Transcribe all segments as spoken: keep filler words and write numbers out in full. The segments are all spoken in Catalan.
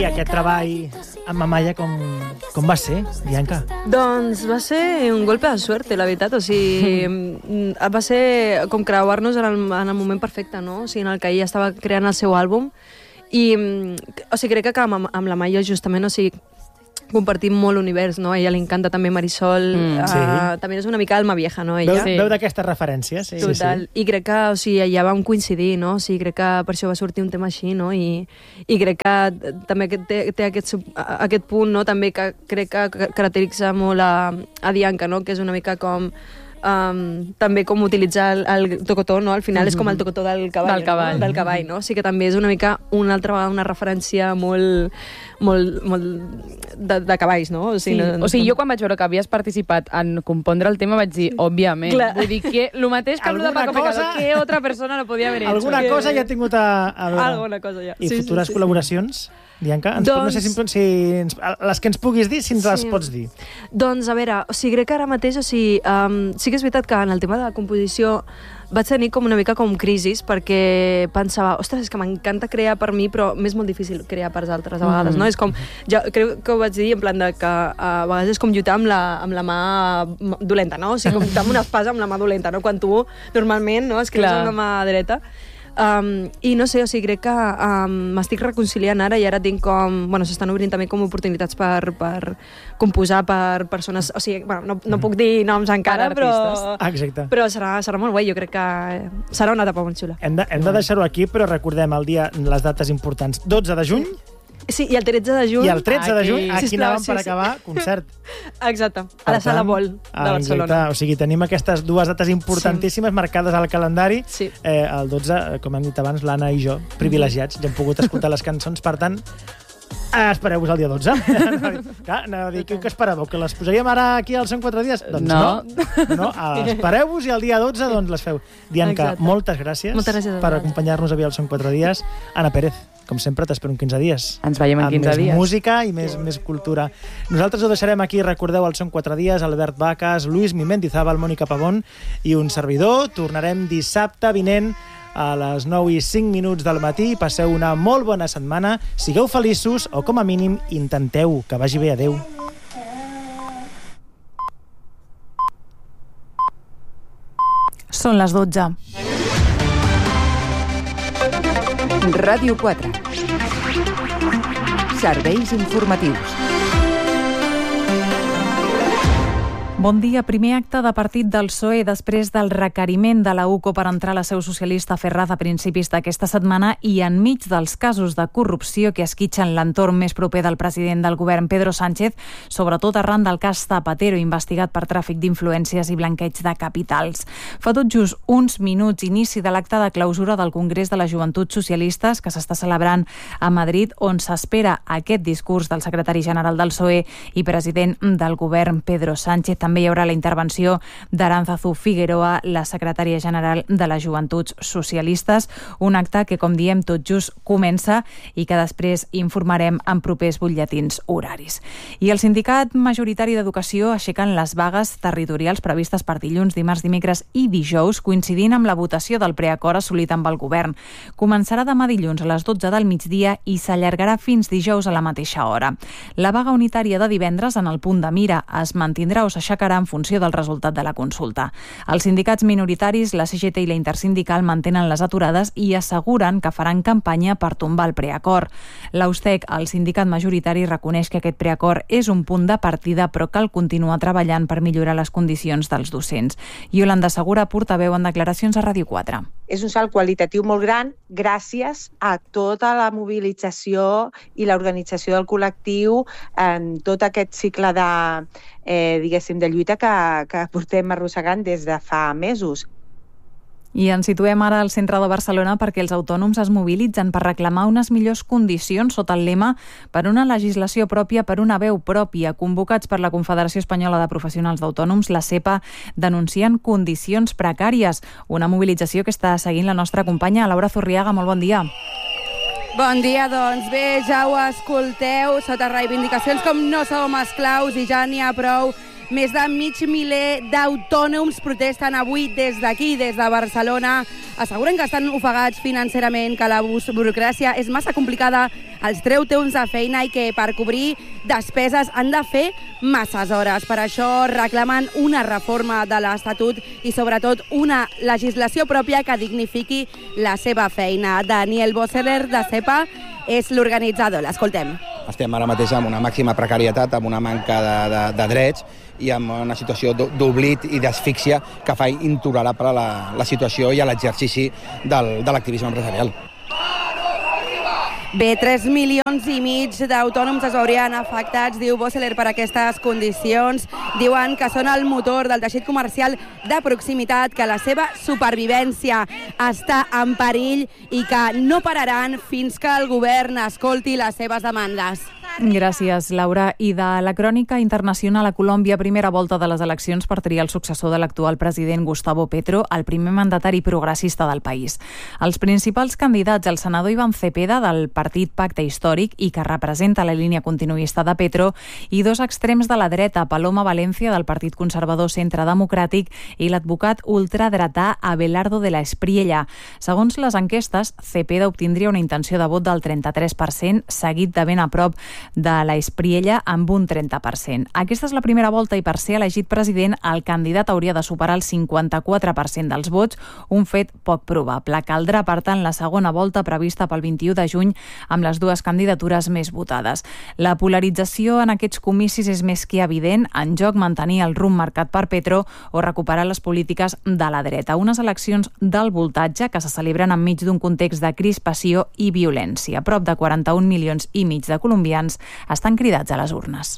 I aquest treball amb Amaya com, com va ser, Bianca? Doncs va ser un golpe de suerte, la veritat. O sigui, mm. va ser com creuar-nos en, el, en el moment perfecte, no? O sigui, en el que ella estava creant el seu àlbum. I, o sigui, crec que amb, amb la Maia, justament, o sigui, compartim molt l'univers, no? A ella li encanta també Marisol, mm, uh, sí. també és una mica alma vieja, no? Ella. Veu, sí. veu d'aquestes referències. Sí. Total, sí, sí. I crec que, o sigui, ja vam coincidir, no? O sigui, crec que per això va sortir un tema així, no? I, i crec que també té, té aquest, aquest punt, no? També que crec que caracteritza molt a, a Dianca, no? Que és una mica com... Um, també com utilitzar el, el tocotó, no? Al final mm-hmm. és com el tocotó del cavall, del cavall. No? Del cavall, no? O sigui que també és una mica una altra vegada una referència molt, molt, molt de, de cavalls, no? O sigui, sí. no, no o sigui jo quan vaig veure que havies participat en compondre el tema vaig dir, òbviament, Clar. vull dir que el mateix que el de Paco Pecado, que otra persona no podia haver hecho. Alguna cosa ja ha tingut a, a veure. Alguna cosa ja. I sí, futures sí, sí. col·laboracions? Bianca, ens doncs... no sé si, si ens, les que ens puguis dir, si ens sí. les pots dir. Doncs, a veure, o sigui, crec que ara mateix, o sigui, um, sí que és veritat que en el tema de la composició vaig tenir com una mica com crisis, perquè pensava, ostres, és que m'encanta crear per mi, però m'és molt difícil crear per altres a vegades, mm. no? És com, jo crec que ho vaig dir en plan de que a vegades és com lluitar amb la, amb la mà dolenta, no? O sigui, com lluitar amb una espasa amb la mà dolenta, no? Quan tu, normalment, no? Escrius amb la mà dreta. Um, I no sé, o sigui, crec que um, m'estic reconciliant ara i ara tinc com... Bueno, s'estan obrint també com oportunitats per, per composar per persones... O sigui, bueno, no, no puc dir noms encara, però... Exacte. Però serà, serà molt guai, jo crec que serà una etapa molt xula. Hem de, hem de deixar-ho aquí, però recordem el dia, les dates importants. dotze de juny... Sí, i el tretze de juny... I el tretze aquí. de juny, aquí Sisplau, anàvem sí, per sí. acabar, concert. Exacte, a la Sala Vol de Barcelona. Exacte. O sigui, tenim aquestes dues dates importantíssimes sí. marcades al calendari. Sí. Eh, el dotze, com hem dit abans, l'Anna i jo, privilegiats, ja hem pogut escoltar les cançons, per tant, espereu-vos el dia dotze. Clar, anava a dir, què esperàveu? Que les posaríem ara aquí al Són quatre dies? Doncs no. no. no espereu-vos i el dia dotze doncs les feu. Dianca, Exacte. moltes gràcies, moltes gràcies per acompanyar-nos avui al Són quatre dies. Anna Pérez, com sempre, t'espero en quinze dies. Ens veiem en quinze dies. Amb més música i més, més cultura. Nosaltres ho deixarem aquí, recordeu, el Són quatre dies, Albert Vacas, Luis Mimendizábal, Mònica Pavón i un servidor. Tornarem dissabte vinent a les nou i cinc minuts del matí. Passeu una molt bona setmana, sigueu feliços o, com a mínim, intenteu que vagi bé. Adéu. Són les dotze. Ràdio quatre. Serveis informatius. Bon dia. Primer acte de partit del P S O E després del requeriment de la U C O per entrar a la seu socialista a Ferraz a principis d'aquesta setmana i enmig dels casos de corrupció que esquitxen l'entorn més proper del president del govern, Pedro Sánchez, sobretot arran del cas Zapatero, investigat per tràfic d'influències i blanqueig de capitals. Fa tot just uns minuts inici de l'acte de clausura del Congrés de les Joventuts Socialistes que s'està celebrant a Madrid, on s'espera aquest discurs del secretari general del P S O E i president del govern, Pedro Sánchez. També hi haurà la intervenció d'Aránzazu Figueroa, la secretària general de les Joventuts Socialistes, un acte que, com diem, tot just comença i que després informarem en propers butlletins horaris. I el sindicat majoritari d'Educació aixequen les vagues territorials previstes per dilluns, dimarts, dimecres i dijous, coincidint amb la votació del preacord assolit amb el govern. Començarà demà dilluns a les dotze del migdia i s'allargarà fins dijous a la mateixa hora. La vaga unitària de divendres en el punt de mira es mantindrà o s'aixecarà en funció del resultat de la consulta. Els sindicats minoritaris, la C G T i la Intersindical mantenen les aturades i asseguren que faran campanya per tombar el preacord. L'Austec, el sindicat majoritari, reconeix que aquest preacord és un punt de partida però cal continuar treballant per millorar les condicions dels docents. Iolanda Segura, portaveu en declaracions a Ràdio quatre. És un salt qualitatiu molt gran gràcies a tota la mobilització i l'organització del col·lectiu en tot aquest cicle de, eh, diguéssim, de lluita que, que portem arrossegant des de fa mesos. I ens situem ara al centre de Barcelona perquè els autònoms es mobilitzen per reclamar unes millors condicions sota el lema per una legislació pròpia, per una veu pròpia. Convocats per la Confederació Espanyola de Professionals d'Autònoms, la CEPA, denuncien condicions precàries. Una mobilització que està seguint la nostra companya Laura Zurriaga. Molt bon dia. Bon dia, doncs bé, ja ho escolteu, sota reivindicacions com no som esclaus i ja n'hi ha prou Més de mig miler d'autònoms protesten avui des d'aquí, des de Barcelona. Asseguren que estan ofegats financerament, que la burocràcia és massa complicada, els treu temps de feina i que per cobrir despeses han de fer masses hores. Per això reclamen una reforma de l'Estatut i sobretot una legislació pròpia que dignifiqui la seva feina. Daniel Boseler, de CEPA, és l'organitzador. L'escoltem. Estem ara mateix amb una màxima precarietat, amb una manca de, de, de drets i amb una situació d'oblit i d'asfíxia que fa intolerable la, la situació i l'exercici del, de l'activisme empresarial. Bé, tres milions i mig d'autònoms es veurien afectats, diu Boseler, per aquestes condicions. Diuen que són el motor del teixit comercial de proximitat, que la seva supervivència està en perill i que no pararan fins que el govern escolti les seves demandes. Gràcies, Laura. I de la crònica internacional a Colòmbia, primera volta de les eleccions per triar el successor de l'actual president Gustavo Petro, el primer mandatari progressista del país. Els principals candidats, el senador Iván Cepeda, del partit Pacte Històric i que representa la línia continuista de Petro, i dos extrems de la dreta, Paloma Valencia, del Partit Conservador Centre Democràtic, i l'advocat ultradretà Abelardo de la Espriella. Segons les enquestes, Cepeda obtindria una intenció de vot del trenta-tres per cent, seguit de ben a prop de la Espriella amb un trenta per cent. Aquesta és la primera volta i per ser elegit president el candidat hauria de superar el cinquanta-quatre per cent dels vots, un fet poc probable. Caldrà, per tant, la segona volta prevista pel vint-i-u de juny amb les dues candidatures més votades. La polarització en aquests comicis és més que evident, en joc mantenir el rumb marcat per Petro o recuperar les polítiques de la dreta. Unes eleccions del voltatge que se celebren enmig d'un context de crispació i violència. Prop de quaranta-un milions i mig de colombians estan cridats a les urnes.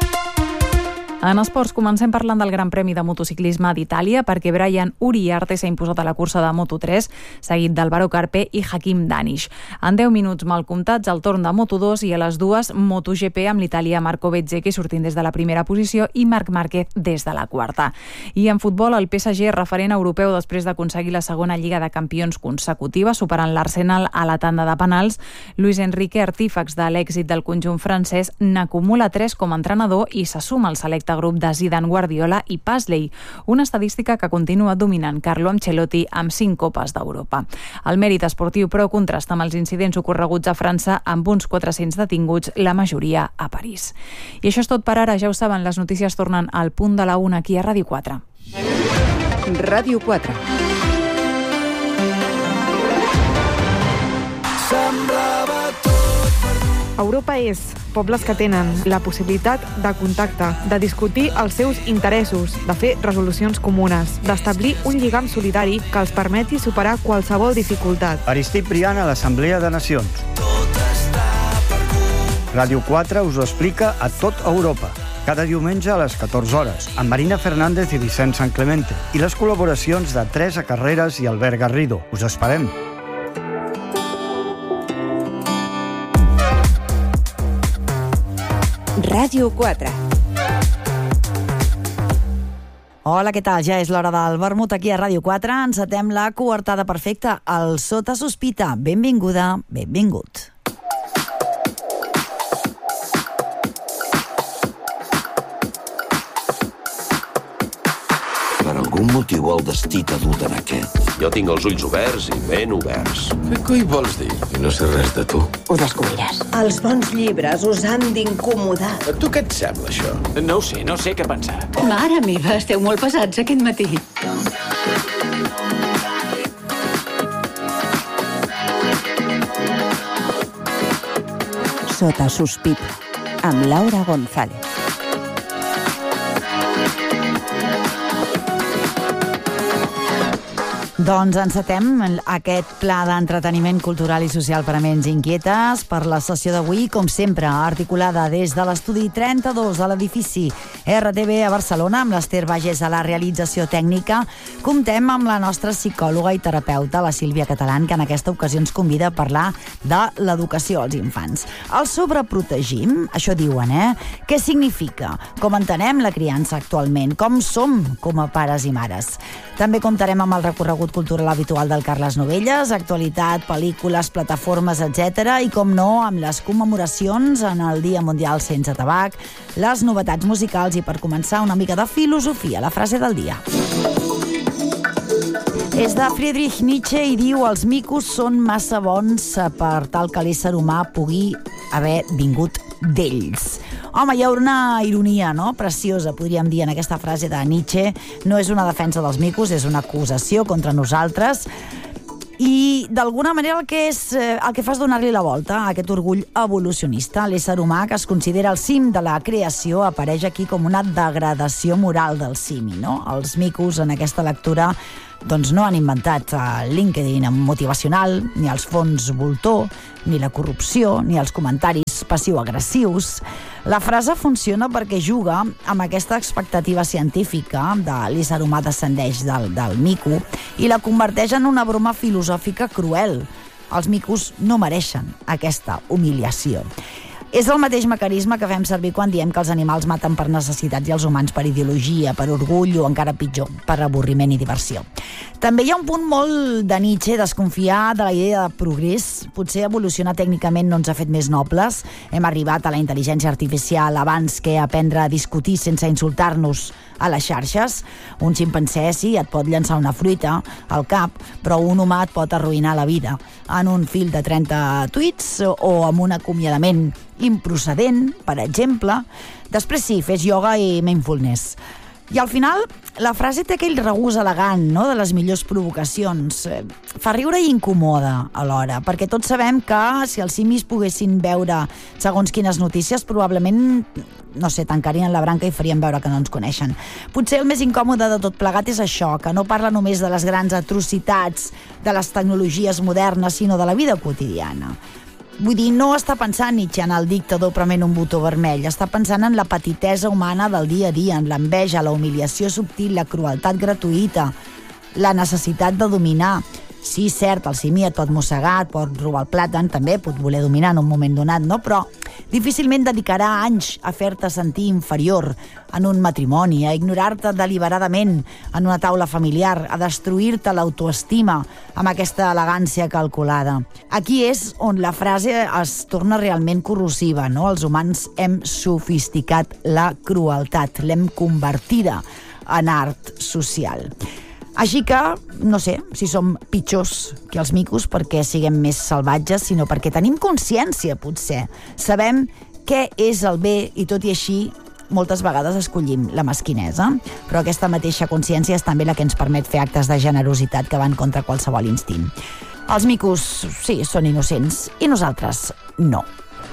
En esports, comencem parlant del Gran Premi de Motociclisme d'Itàlia, perquè Brian Uriarte s'ha imposat a la cursa de Moto tres, seguit d'Álvaro Carpe i Hakim Danish. En deu minuts mal comptats, el torn de Moto dos, i a les dues MotoGP amb l'italià Marco Bezzecchi sortint des de la primera posició i Marc Márquez des de la quarta. I en futbol, el P S G, referent europeu després d'aconseguir la segona Lliga de Campions consecutiva, superant l'Arsenal a la tanda de penals. Luis Enrique, artífex de l'èxit del conjunt francès, n'acumula tres com a entrenador i se suma al selecte grup de Zidane, Guardiola i Paisley, una estadística que continua dominant Carlo Ancelotti amb cinc copes d'Europa. El mèrit esportiu, però, contrasta amb els incidents ocorreguts a França, amb uns quatre-cents detinguts, la majoria a París. I això és tot per ara. Ja ho saben, les notícies tornen al punt de la una aquí a Ràdio quatre. Ràdio quatre. Europa és pobles que tenen la possibilitat de contacte, de discutir els seus interessos, de fer resolucions comunes, d'establir un lligam solidari que els permeti superar qualsevol dificultat. Aristip Briand a l'Assemblea de Nacions. Ràdio quatre us ho explica a tot Europa. Cada diumenge a les catorze hores, amb Marina Fernández i Vicent San Clemente, i les col·laboracions de Teresa Carreras i Albert Garrido. Us esperem. Ràdio quatre. Hola, què tal? Ja és l'hora del vermut aquí a Ràdio quatre. Encetem la coartada perfecta, el Sota Sospita. Benvinguda, benvingut. Per algun motiu el destí t'ha dut en aquest. Jo tinc els ulls oberts i ben oberts. Què coi vols dir? I no sé res de tu. Ho descobriràs. Els bons llibres us han d'incomodar. A tu què et sembla, això? No ho sé, no sé què pensar. Mare meva, esteu molt pesats aquest matí. Sota Sospita, amb Laura González. Doncs encetem aquest pla d'entreteniment cultural i social per a ments inquietes per la sessió d'avui, com sempre, articulada des de l'estudi trenta-dos de l'edifici R T V a Barcelona, amb l'Ester Bages a la realització tècnica. Comptem amb la nostra psicòloga i terapeuta, la Sílvia Catalán, que en aquesta ocasió ens convida a parlar de l'educació als infants. El sobreprotegim, això diuen, eh? Què significa? Com entenem la criança actualment? Com som com a pares i mares? També comptarem amb el recorregut cultural habitual del Carles Novelles, actualitat, pel·lícules, plataformes, etcètera. I, com no, amb les commemoracions en el Dia Mundial Sense Tabac, les novetats musicals i, per començar, una mica de filosofia, la frase del dia. És de Friedrich Nietzsche i diu: els micos són massa bons per tal que l'ésser humà pugui haver vingut d'ells. Home, hi ha una ironia, no?, preciosa, podríem dir, en aquesta frase de Nietzsche. No és una defensa dels micos, és una acusació contra nosaltres. I, d'alguna manera, el que, és, el que fa és donar-li la volta a aquest orgull evolucionista. L'ésser humà, que es considera el cim de la creació, apareix aquí com una degradació moral del simi, no? Els micos, en aquesta lectura, doncs no han inventat el LinkedIn motivacional, ni els fons voltor, ni la corrupció, ni els comentaris passiu-agressius. La frase funciona perquè juga amb aquesta expectativa científica de l'ésser humà descendeix del, del mico i la converteix en una broma filosòfica cruel. Els micos no mereixen aquesta humiliació. És el mateix mecanisme que fem servir quan diem que els animals maten per necessitats i els humans per ideologia, per orgull o, encara pitjor, per avorriment i diversió. També hi ha un punt molt de Nietzsche, desconfiar de la idea de progrés. Potser evolucionar tècnicament no ens ha fet més nobles. Hem arribat a la intel·ligència artificial abans que aprendre a discutir sense insultar-nos a les xarxes. Un ximpanzé, sí, et pot llançar una fruita al cap, però un humà et pot arruïnar la vida en un fil de trenta tuits o amb un acomiadament improcedent, per exemple. Després sí, fes ioga i mindfulness. I al final, la frase té aquell regust elegant, no?, de les millors provocacions. Fa riure i incomoda alhora, perquè tots sabem que si els simis poguessin veure segons quines notícies, probablement, no sé, tancarien la branca i farien veure que no ens coneixen. Potser el més incòmode de tot plegat és això, que no parla només de les grans atrocitats de les tecnologies modernes, sinó de la vida quotidiana. Vull dir, no està pensant Nietzsche en el dictador prement un botó vermell, està pensant en la petitesa humana del dia a dia, en l'enveja, la humiliació subtil, la crueltat gratuïta, la necessitat de dominar. Sí, cert, el simi et pot mossegar, et pot robar el plàtan, també pot voler dominar en un moment donat, no? Però difícilment dedicarà anys a fer-te sentir inferior en un matrimoni, a ignorar-te deliberadament en una taula familiar, a destruir-te l'autoestima amb aquesta elegància calculada. Aquí és on la frase es torna realment corrosiva, no? Els humans hem sofisticat la crueltat, l'hem convertida en art social. Així que, no sé si som pitjors que els micos perquè siguem més salvatges, sinó perquè tenim consciència, potser. Sabem què és el bé i, tot i així, moltes vegades escollim la mesquinesa. Però aquesta mateixa consciència és també la que ens permet fer actes de generositat que van contra qualsevol instint. Els micos, sí, són innocents, i nosaltres no.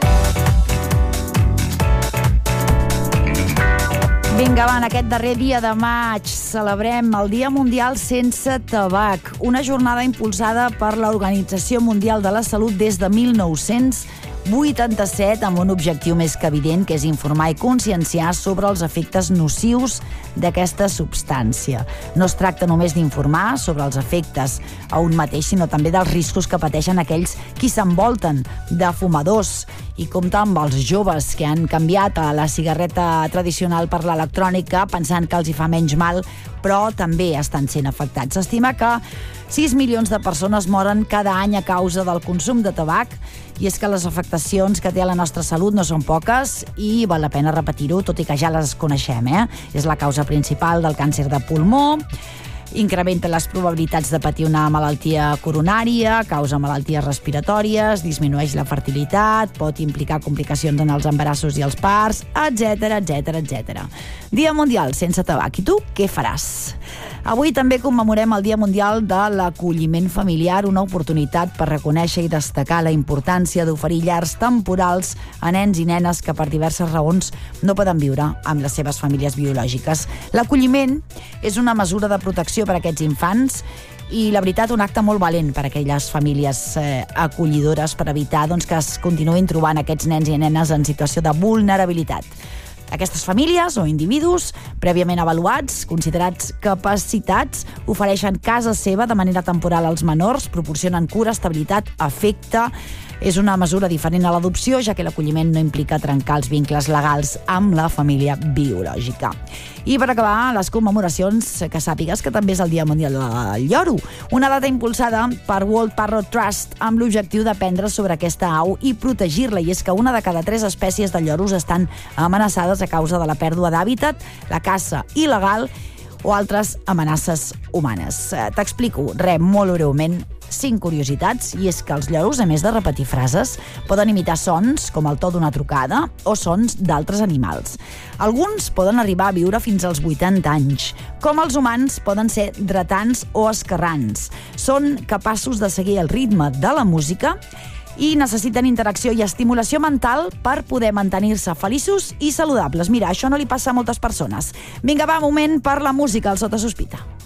Vinga, va, en aquest darrer dia de maig celebrem el Dia Mundial Sense Tabac, una jornada impulsada per l'Organització Mundial de la Salut des de mil nou-cents vuitanta-set amb un objectiu més que evident, que és informar i conscienciar sobre els efectes nocius d'aquesta substància. No es tracta només d'informar sobre els efectes a un mateix, sinó també dels riscos que pateixen aquells qui s'envolten de fumadors, i compta amb els joves que han canviat a la cigarreta tradicional per l'electrònica pensant que els hi fa menys mal, però també estan sent afectats. S'estima que sis milions de persones moren cada any a causa del consum de tabac, i és que les afectacions que té a la nostra salut no són poques i val la pena repetir-ho, tot i que ja les coneixem, eh? És la causa principal del càncer de pulmó, incrementa les probabilitats de patir una malaltia coronària, causa malalties respiratòries, disminueix la fertilitat, pot implicar complicacions en els embarassos i els parts, etcètera, etcètera, etcètera. Dia Mundial Sense Tabac. I tu què faràs? Avui també commemorem el Dia Mundial de l'Acolliment Familiar, una oportunitat per reconèixer i destacar la importància d'oferir llars temporals a nens i nenes que per diverses raons no poden viure amb les seves famílies biològiques. L'acolliment és una mesura de protecció per a aquests infants i, la veritat, un acte molt valent per a aquelles famílies eh, acollidores per evitar doncs, que es continuïn trobant aquests nens i nenes en situació de vulnerabilitat. Aquestes famílies o individus, prèviament avaluats, considerats capacitats, ofereixen casa seva de manera temporal als menors, proporcionen cura, estabilitat, afecte És una mesura diferent a l'adopció, ja que l'acolliment no implica trencar els vincles legals amb la família biològica. I per acabar, les commemoracions, que sàpigues que també és el Dia Mundial del Lloro, una data impulsada per World Parrot Trust amb l'objectiu d'aprendre sobre aquesta au i protegir-la, i és que una de cada tres espècies de lloros estan amenaçades a causa de la pèrdua d'hàbitat, la caça il·legal o altres amenaces humanes. T'explico, re, molt breument, cinc curiositats, i és que els lloros, a més de repetir frases, poden imitar sons, com el to d'una trucada, o sons d'altres animals. Alguns poden arribar a viure fins als vuitanta anys. Com els humans, poden ser dretans o esquerrans. Són capaços de seguir el ritme de la música i necessiten interacció i estimulació mental per poder mantenir-se feliços i saludables. Mira, això no li passa a moltes persones. Vinga, va, moment per la música al Sota Sospita.